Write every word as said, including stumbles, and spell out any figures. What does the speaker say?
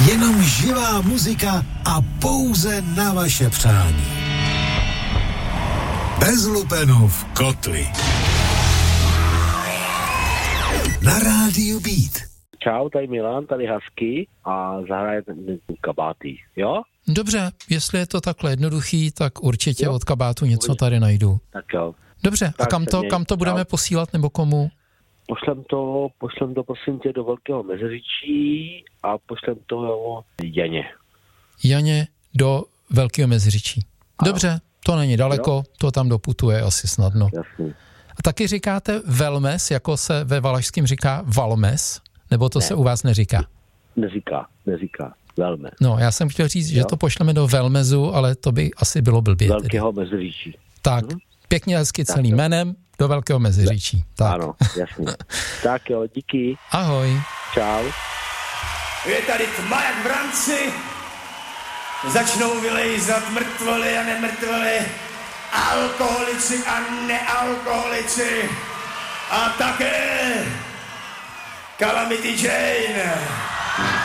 Jenom živá muzika a pouze na vaše přání. Bez lupenů v kotli. Na rádiu Beat. Čau, tady Milan, tady Husky a zahraje Kabáty, jo? Dobře, jestli je to takhle jednoduchý, tak určitě jo? od Kabátu něco tady najdu. Tak jo. Dobře, tak a kam to, kam to budeme čau. posílat nebo komu? Pošlem to, pošlem to prosím tě do Velkého Meziříčí a pošlem to Janě. Janě do Velkého Meziříčí. Dobře, to není daleko, jo? To tam doputuje asi snadno. Jasný. A taky říkáte Velmes, jako se ve valašským říká Valmes, nebo to ne. se u vás neříká? Neříká, neříká. Velmes. No, já jsem chtěl říct, jo? že to pošleme do Velmezu, ale to by asi bylo blbě. Velkého tedy. Meziříčí. Tak, hm? Pěkně hezky celým tak jménem do Velkého Meziříčí. Tak. Ano, jasně. Tak jo, díky. Ahoj. Čau. Je tady tma jak v ranci, začnou vylejzat mrtvoly a nemrtvoly, alkoholici a nealkoholici a také Calamity Jane.